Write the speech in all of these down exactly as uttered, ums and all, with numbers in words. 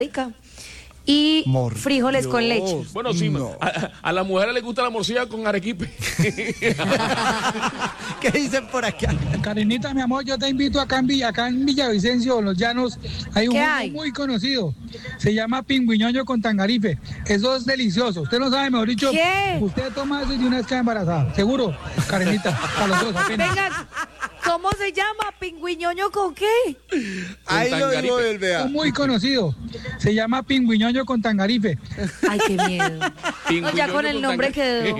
rica. Y Mor frijoles Dios. con leche. Bueno, sí, No. a, a las mujeres les gusta la morcilla con arequipe. ¿Qué dicen por acá? Karinita, mi amor, yo te invito acá en, Villa, acá en Villavicencio, Los Llanos, hay un ¿Qué jugo hay? muy conocido, se llama pingüiñoño con tangarife, eso es delicioso, usted no sabe, mejor dicho, ¿Qué? usted toma eso y de una vez queda embarazada, seguro, Karinita, para los dos apenas. Venga, ¿cómo se llama? ¿Pingüiñoño con qué? Ahí lo tangarife. digo él, vea. Es muy conocido, se llama pingüiñoño con tangarife. Ay, qué miedo. No, ya con el nombre quedó.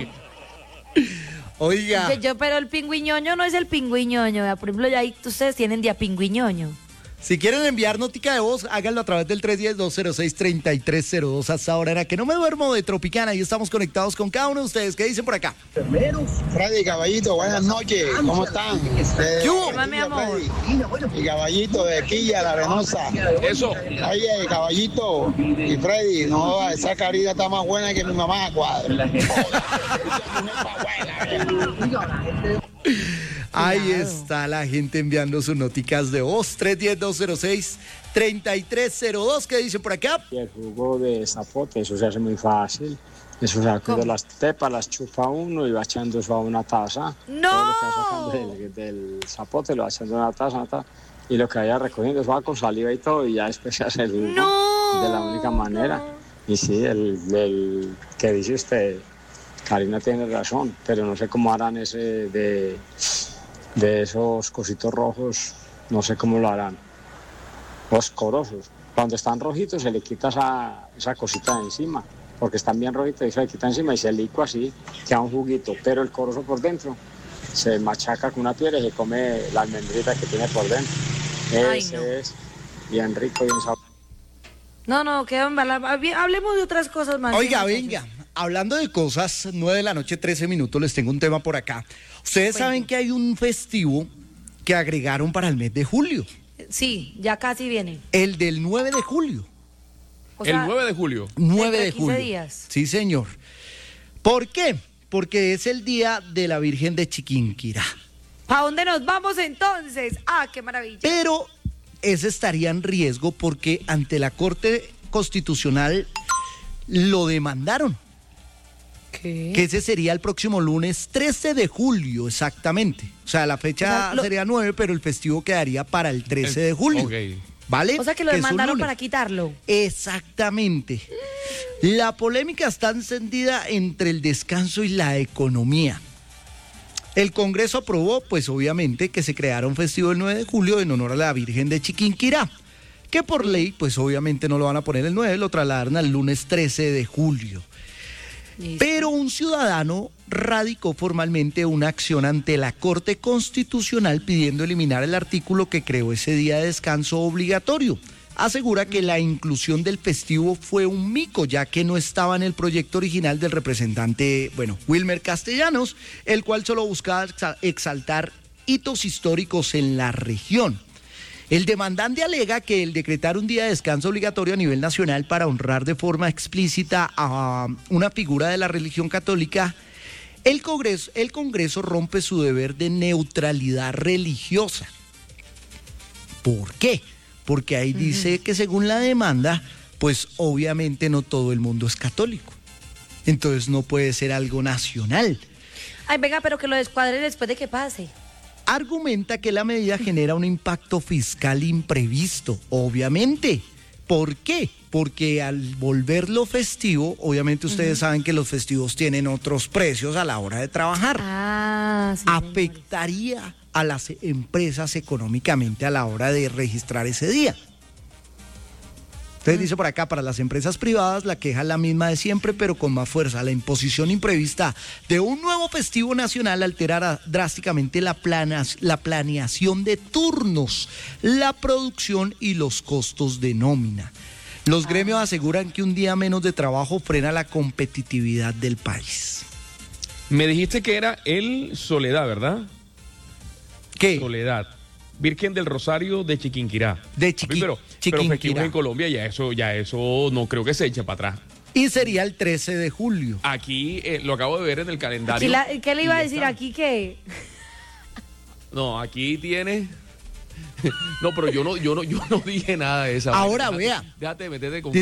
Oiga. Yo, yo, pero el pingüiñoño no es el pingüiñoño. Por ejemplo, ya ahí ustedes tienen día pingüiñoño. Si quieren enviar notica de voz, háganlo a través del tres uno cero, dos cero seis, tres tres cero dos. Hasta ahora era que no me duermo de Tropicana y estamos conectados con cada uno de ustedes. ¿Qué dicen por acá? Freddy, Caballito, buenas noches, ¿cómo están? Eh, ¿Qué hubo? ¿Qué más, mi amor? Freddy, y Caballito de Quilla, La Arenosa. Eso. Oye, Caballito y Freddy, no, esa carita está más buena que mi mamá a cuadro. Ahí está la gente enviando sus noticas de voz. tres uno cero, dos cero seis, tres tres cero dos. ¿Qué dicen por acá? Y el jugo de zapote, eso se hace muy fácil. Eso se saca de las tepas, las chupa uno y va echando eso a una taza. ¡No! Todo lo que va sacando del, del zapote lo va echando a una taza, una taza, y lo que vaya recogiendo eso va con saliva y todo, y ya después se hace el jugo ¡No! de la única manera. Y sí, el, el que dice usted, Karina tiene razón, pero no sé cómo harán ese de, de esos cositos rojos, no sé cómo lo harán. Los corosos, cuando están rojitos se le quita esa, esa cosita de encima, porque están bien rojitos y se le quita encima y se licua así, queda un juguito, pero el corozo por dentro se machaca con una piedra y se come la almendrita que tiene por dentro. Ay, Ese no. es bien rico, bien sabroso. No, no, quedó en bala- hablemos de otras cosas más. Oiga, Entonces. venga. Hablando de cosas, nueve de la noche, trece minutos, les tengo un tema por acá. Ustedes saben que hay un festivo que agregaron para el mes de julio. Sí, ya casi viene. El del nueve de julio. O El sea, nueve de julio. nueve dentro de de quince julio. días. Sí, señor. ¿Por qué? Porque es el día de la Virgen de Chiquinquirá. ¿para dónde nos vamos entonces? Ah, qué maravilla. Pero ese estaría en riesgo porque ante la Corte Constitucional lo demandaron. ¿Qué? Que ese sería el próximo lunes trece de julio, exactamente. O sea, la fecha O sea, lo- sería nueve, pero el festivo quedaría para el trece El- de julio. ok. ¿Vale? O sea que lo es un demandaron lunes. para quitarlo. Exactamente. La polémica está encendida entre el descanso y la economía. El Congreso aprobó, pues obviamente, que se creara un festivo el nueve de julio en honor a la Virgen de Chiquinquirá, que por ley, pues obviamente no lo van a poner el nueve, lo trasladaron al lunes trece de julio. Listo. Pero un ciudadano radicó formalmente una acción ante la Corte Constitucional pidiendo eliminar el artículo que creó ese día de descanso obligatorio. Asegura que la inclusión del festivo fue un mico, ya que no estaba en el proyecto original del representante, bueno, Wilmer Castellanos, el cual solo buscaba exa- exaltar hitos históricos en la región. El demandante alega que el decretar un día de descanso obligatorio a nivel nacional para honrar de forma explícita a una figura de la religión católica, el Congreso, el Congreso rompe su deber de neutralidad religiosa. ¿Por qué? Porque ahí dice que según la demanda, pues obviamente no todo el mundo es católico. Entonces no puede ser algo nacional. Ay, venga, pero que lo descuadre después de que pase. Argumenta que la medida genera un impacto fiscal imprevisto, obviamente. ¿Por qué? Porque al volverlo festivo, obviamente ustedes saben que los festivos tienen otros precios a la hora de trabajar. Ah, sí. señor. Afectaría a las empresas económicamente a la hora de registrar ese día. Entonces dice por acá, para las empresas privadas la queja es la misma de siempre, pero con más fuerza. La imposición imprevista de un nuevo festivo nacional alterará drásticamente la, planas, la planeación de turnos, la producción y los costos de nómina. Los gremios aseguran que un día menos de trabajo frena la competitividad del país. Me dijiste que era el Soledad, ¿verdad? ¿Qué? Soledad. Virgen del Rosario de Chiquinquirá. De Chiqui- pero, pero Chiquinquirá. festivos en Colombia, ya eso, ya eso no creo que se eche para atrás. Y sería el trece de julio. Aquí eh, lo acabo de ver en el calendario. Aquí la- ¿Qué le iba y a ya decir está. aquí que? No, aquí tiene No, pero yo no, yo no, yo no dije nada de esa. Ahora, Déjate- vea. Déjate de meterte con